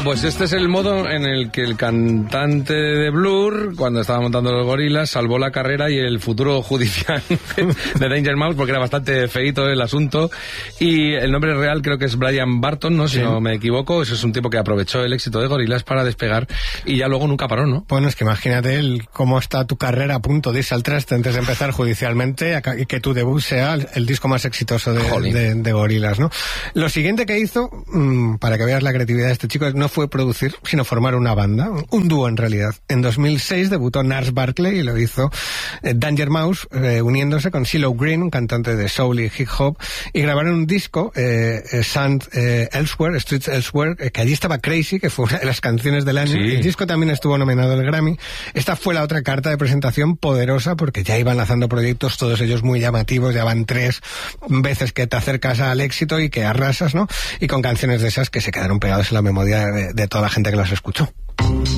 Pues este es el modo en el que el cantante de Blur, cuando estaba montando los Gorillaz, salvó la carrera y el futuro judicial de Danger Mouse, porque era bastante feíto el asunto. Y el nombre real creo que es Brian Barton, ¿no? Si no me equivoco. Ese es un tipo que aprovechó el éxito de Gorillaz para despegar y ya luego nunca paró, ¿no? Bueno, es que imagínate cómo está tu carrera a punto de irse al traste antes de empezar judicialmente y que tu debut sea el disco más exitoso de Gorillaz, ¿no? Lo siguiente que hizo, para que veas la creatividad de este chico, no fue producir, sino formar una banda, un dúo en realidad. En 2006 debutó Gnarls Barkley y lo hizo Danger Mouse, uniéndose con CeeLo Green, un cantante de soul y hip hop, y grabaron un disco, Sand Elsewhere, Streets Elsewhere, que allí estaba Crazy, que fue una de las canciones del año. Sí. El disco también estuvo nominado al Grammy. Esta fue la otra carta de presentación poderosa, porque ya iban lanzando proyectos, todos ellos muy llamativos, ya van 3 veces que te acercas al éxito y que arrasas, ¿no? Y con canciones de esas que se quedaron pegadas en la memoria de toda la gente que las escuchó.